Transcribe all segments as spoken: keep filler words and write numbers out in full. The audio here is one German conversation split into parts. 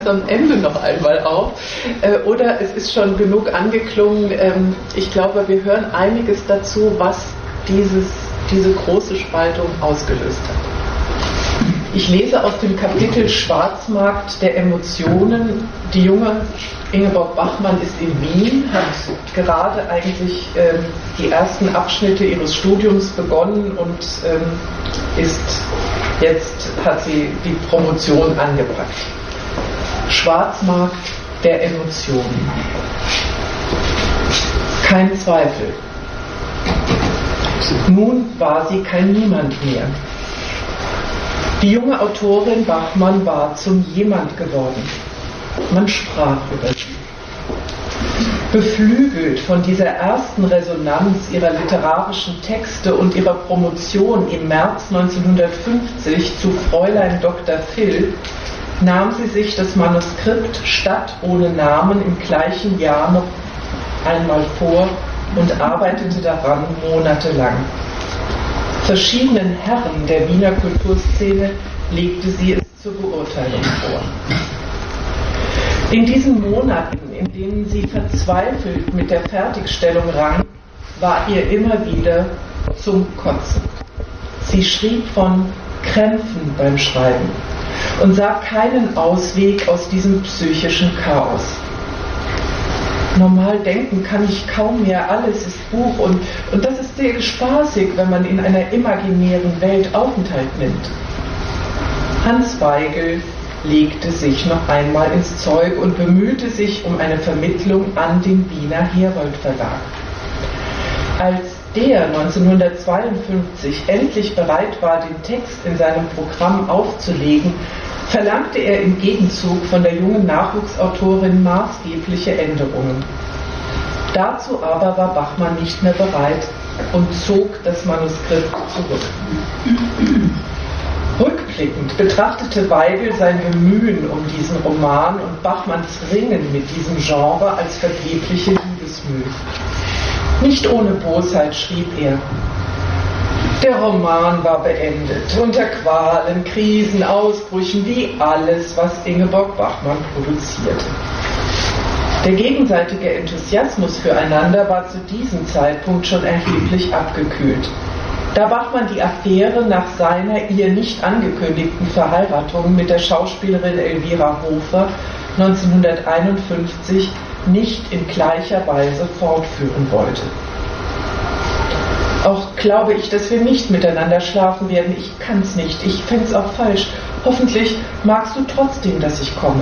am Ende noch einmal auf. Äh, oder es ist schon genug angeklungen. Ähm, ich glaube, wir hören einiges dazu, was dieses, diese große Spaltung ausgelöst hat. Ich lese aus dem Kapitel Schwarzmarkt der Emotionen. Die junge Ingeborg Bachmann ist in Wien, hat gerade eigentlich ähm, die ersten Abschnitte ihres Studiums begonnen und ähm, ist jetzt hat sie die Promotion angepackt. Schwarzmarkt der Emotionen. Kein Zweifel. Nun war sie kein Niemand mehr. Die junge Autorin Bachmann war zum Jemand geworden. Man sprach über sie. Beflügelt von dieser ersten Resonanz ihrer literarischen Texte und ihrer Promotion im März neunzehnhundertfünfzig zu Fräulein Doktor Phil, nahm sie sich das Manuskript Stadt ohne Namen im gleichen Jahr noch einmal vor und arbeitete daran monatelang. Verschiedenen Herren der Wiener Kulturszene legte sie es zur Beurteilung vor. In diesen Monaten, in denen sie verzweifelt mit der Fertigstellung rang, war ihr immer wieder zum Kotzen. Sie schrieb von Krämpfen beim Schreiben und sah keinen Ausweg aus diesem psychischen Chaos. Normal denken kann ich kaum mehr, alles ist Buch und, und das ist sehr spaßig, wenn man in einer imaginären Welt Aufenthalt nimmt. Hans Weigel legte sich noch einmal ins Zeug und bemühte sich um eine Vermittlung an den Wiener Herold Verlag. Als der neunzehnhundertzweiundfünfzig endlich bereit war, den Text in seinem Programm aufzulegen, verlangte er im Gegenzug von der jungen Nachwuchsautorin maßgebliche Änderungen. Dazu aber war Bachmann nicht mehr bereit und zog das Manuskript zurück. Rückblickend betrachtete Weigel sein Bemühen um diesen Roman und Bachmanns Ringen mit diesem Genre als vergebliche Liebesmüh. Nicht ohne Bosheit schrieb er: Der Roman war beendet, unter Qualen, Krisen, Ausbrüchen, wie alles, was Ingeborg Bachmann produzierte. Der gegenseitige Enthusiasmus füreinander war zu diesem Zeitpunkt schon erheblich abgekühlt. Da Bachmann die Affäre nach seiner ihr nicht angekündigten Verheiratung mit der Schauspielerin Elvira Hofer neunzehnhunderteinundfünfzig nicht in gleicher Weise fortführen wollte. Auch glaube ich, dass wir nicht miteinander schlafen werden. Ich kann's nicht. Ich fänd's auch falsch. Hoffentlich magst du trotzdem, dass ich komme.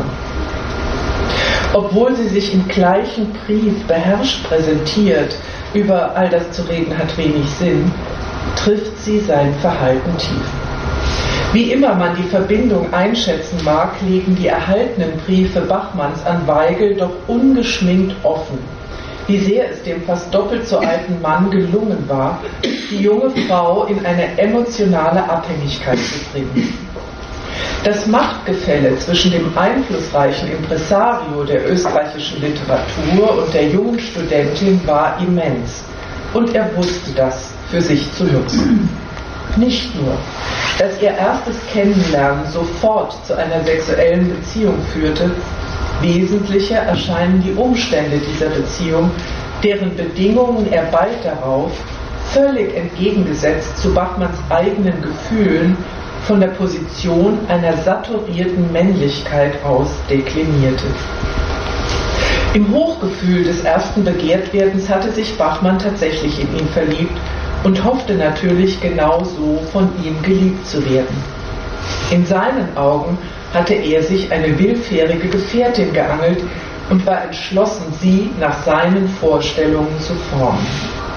Obwohl sie sich im gleichen Brief beherrscht präsentiert, über all das zu reden hat wenig Sinn, trifft sie sein Verhalten tief. Wie immer man die Verbindung einschätzen mag, legen die erhaltenen Briefe Bachmanns an Weigel doch ungeschminkt offen, wie sehr es dem fast doppelt so alten Mann gelungen war, die junge Frau in eine emotionale Abhängigkeit zu bringen. Das Machtgefälle zwischen dem einflussreichen Impresario der österreichischen Literatur und der jungen Studentin war immens, und er wusste das für sich zu nutzen. Nicht nur, dass ihr erstes Kennenlernen sofort zu einer sexuellen Beziehung führte, wesentlicher erscheinen die Umstände dieser Beziehung, deren Bedingungen er bald darauf, völlig entgegengesetzt zu Bachmanns eigenen Gefühlen, von der Position einer saturierten Männlichkeit aus deklinierte. Im Hochgefühl des ersten Begehrtwerdens hatte sich Bachmann tatsächlich in ihn verliebt und hoffte natürlich genauso von ihm geliebt zu werden. In seinen Augen hatte er sich eine willfährige Gefährtin geangelt und war entschlossen, sie nach seinen Vorstellungen zu formen.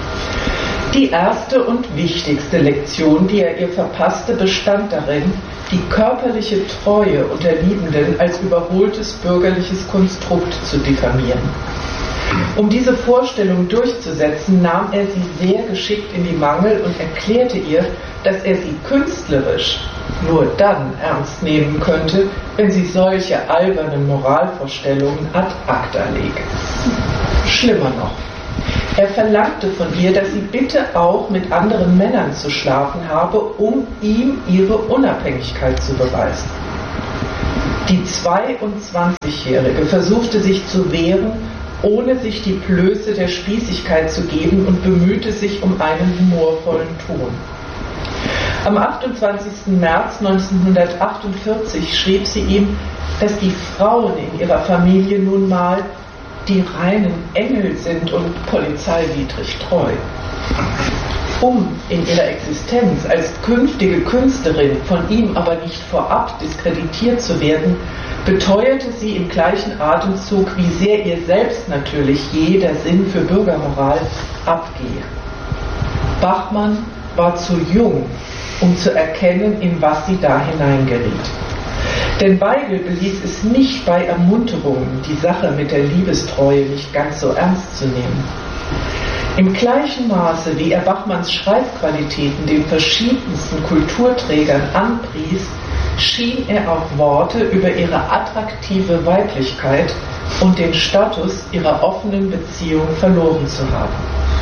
Die erste und wichtigste Lektion, die er ihr verpasste, bestand darin, die körperliche Treue unter Liebenden als überholtes bürgerliches Konstrukt zu diffamieren. Um diese Vorstellung durchzusetzen, nahm er sie sehr geschickt in die Mangel und erklärte ihr, dass er sie künstlerisch nur dann ernst nehmen könnte, wenn sie solche albernen Moralvorstellungen ad acta lege. Schlimmer noch. Er verlangte von ihr, dass sie bitte auch mit anderen Männern zu schlafen habe, um ihm ihre Unabhängigkeit zu beweisen. Die zweiundzwanzigjährige versuchte sich zu wehren, ohne sich die Blöße der Spießigkeit zu geben, und bemühte sich um einen humorvollen Ton. Am achtundzwanzigsten März neunzehnhundertachtundvierzig schrieb sie ihm, dass die Frauen in ihrer Familie nun mal die reinen Engel sind und polizeiwidrig treu. Um in ihrer Existenz als künftige Künstlerin von ihm aber nicht vorab diskreditiert zu werden, beteuerte sie im gleichen Atemzug, wie sehr ihr selbst natürlich jeder Sinn für Bürgermoral abgehe. Bachmann war zu jung, um zu erkennen, in was sie da hineingeriet. Denn Weigel beließ es nicht bei Ermunterungen, die Sache mit der Liebestreue nicht ganz so ernst zu nehmen. Im gleichen Maße, wie er Bachmanns Schreibqualitäten den verschiedensten Kulturträgern anpries, schien er auch Worte über ihre attraktive Weiblichkeit und den Status ihrer offenen Beziehung verloren zu haben.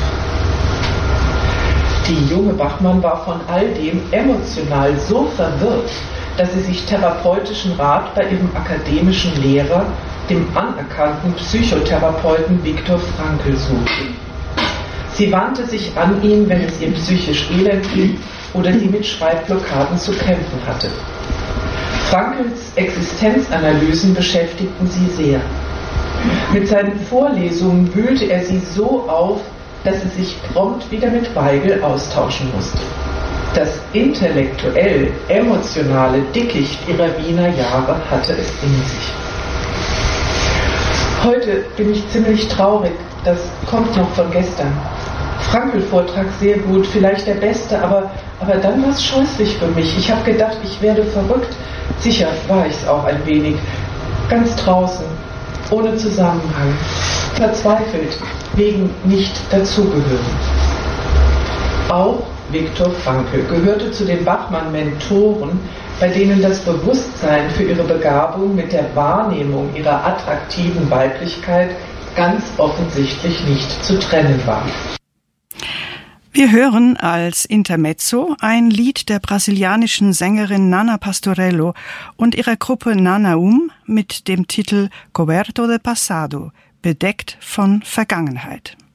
Die junge Bachmann war von all dem emotional so verwirrt, dass sie sich therapeutischen Rat bei ihrem akademischen Lehrer, dem anerkannten Psychotherapeuten Viktor Frankl, suchte. Sie wandte sich an ihn, wenn es ihr psychisch elend ging oder sie mit Schreibblockaden zu kämpfen hatte. Frankls Existenzanalysen beschäftigten sie sehr. Mit seinen Vorlesungen wühlte er sie so auf, dass sie sich prompt wieder mit Weigel austauschen musste. Das intellektuell-emotionale Dickicht ihrer Wiener Jahre hatte es in sich. Heute bin ich ziemlich traurig, das kommt noch von gestern. Frankl-Vortrag sehr gut, vielleicht der beste, aber, aber dann war es scheußlich für mich. Ich habe gedacht, ich werde verrückt. Sicher war ich es auch ein wenig. Ganz draußen, ohne Zusammenhang, verzweifelt, wegen nicht dazugehören. Auch Viktor Frankl gehörte zu den Bachmann-Mentoren, bei denen das Bewusstsein für ihre Begabung mit der Wahrnehmung ihrer attraktiven Weiblichkeit ganz offensichtlich nicht zu trennen war. Wir hören als Intermezzo ein Lied der brasilianischen Sängerin Nana Pastorello und ihrer Gruppe Nanaum mit dem Titel Coberto de Passado, bedeckt von Vergangenheit.